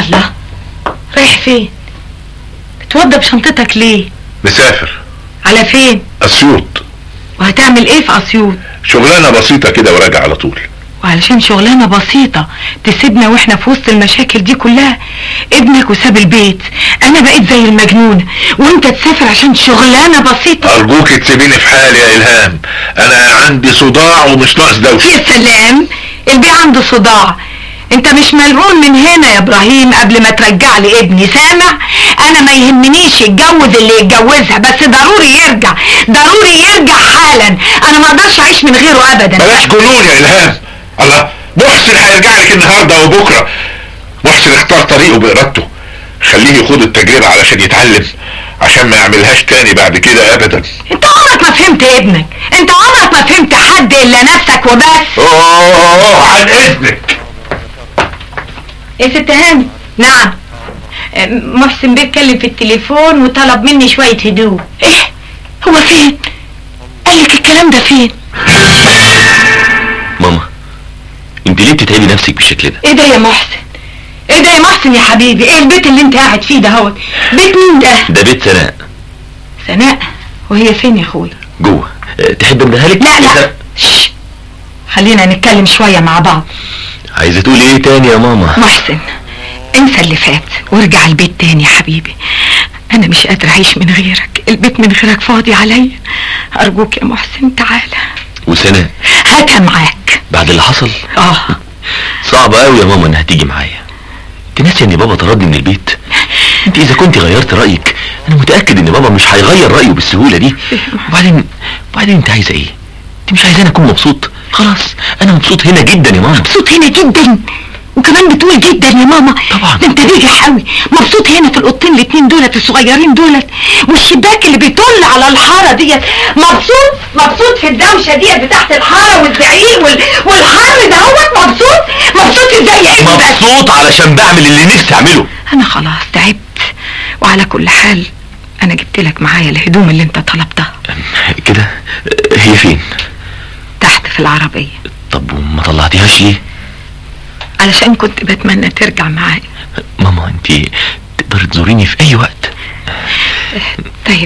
الله، رايح فين؟ بتوضب شنطتك ليه؟ مسافر. على فين؟ اسيوط. وهتعمل ايه في اسيوط؟ شغلانه بسيطه كده وراجع على طول. وعلشان شغلانه بسيطه تسيبنا واحنا في وسط المشاكل دي كلها؟ ابنك وساب البيت، انا بقيت زي المجنونه، وانت تسافر عشان شغلانه بسيطه؟ ارجوك تسيبيني في حالي يا الهام، انا عندي صداع ومش ناقص دوشه. يا سلام، البيه عنده صداع؟ انت مش ملعون من هنا يا ابراهيم قبل ما ترجع لي ابني، سامع؟ انا ما يهمنيش يتجوز اللي يتجوزها، بس ضروري يرجع، ضروري يرجع حالا، انا ما اقدرش اعيش من غيره ابدا. بلاش جنون يا الهام. الله، محسن هيرجع لك النهارده وبكره. محسن اختار طريقه بارادته، خليه يخوض التجربه علشان يتعلم، عشان ما يعملهاش تاني بعد كده ابدا. انت عمرك ما فهمت ابنك، انت عمرك ما فهمت حد الا نفسك وبس. اوه، عن اذنك. يا ست هاني. نعم. محسن بيتكلم في التليفون وطلب مني شويه هدوء. ايه؟ هو فين؟ قال لك الكلام ده فين؟ ماما، انت ليه بتتعبي نفسك بالشكل ده؟ ايه ده يا محسن؟ ايه ده يا محسن يا حبيبي؟ ايه البيت اللي انت قاعد فيه ده؟ هو بيت مين ده؟ ده بيت سناء. سناء؟ وهي فين يا اخويا؟ جوه. تحب اديها لك؟ لا شش. خلينا نتكلم شويه مع بعض. عايزه تقولي ايه تاني يا ماما؟ محسن، انسى اللي فات وارجع البيت تاني يا حبيبي، انا مش قادر اعيش من غيرك، البيت من غيرك فاضي عليا، ارجوك يا محسن تعالى. وسناء؟ هاتها معاك. بعد اللي حصل؟ صعب قوي يا ماما انها تيجي معايا. انت ناسيه ان بابا طردني من البيت؟ انت اذا كنت غيرت رايك انا متاكد ان بابا مش هيغير رايه بالسهوله دي. وبعدين انت عايزه ايه؟ انت مش عايزاني اكون مبسوط؟ خلاص انا مبسوط هنا جدا يا ماما. مبسوط هنا جدا؟ وكمان بتقول جدا يا ماما؟ طبعا. ده انت بيجح قوي. مبسوط هنا في الاوضتين الاتنين دولت الصغيرين دولت، والشباك اللي بيطل على الحاره ديت، مبسوط في الدوشه ديت بتاعت الحاره والزعيق والحر دهوت، مبسوط ازاي يا ابني؟ مبسوط علشان بعمل اللي نفسي اعمله. انا خلاص تعبت، وعلى كل حال انا جبت لك معايا الهدوم اللي انت طلبتها. كده؟ هي فين؟ تحت في العربيه. طب وما طلعتيهاش ليه؟ علشان كنت بتمنى ترجع معايا. ماما انت تقدري تزوريني في اي وقت. طيب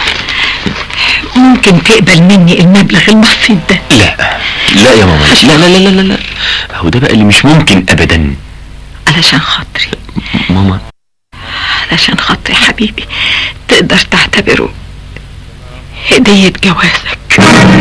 ممكن تقبل مني المبلغ البسيط ده؟ لا يا ماما، لا هو ده بقى اللي مش ممكن ابدا. علشان خاطري ماما، علشان خاطري حبيبي، تقدر تعتبره هدية جوازك.